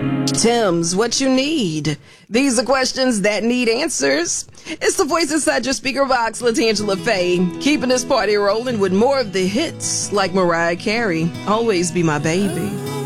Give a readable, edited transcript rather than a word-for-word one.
Tim's, what you need? These are questions that need answers. It's the voice inside your speaker box, LaTangela Faye, keeping this party rolling with more of the hits like Mariah Carey, Always Be My Baby.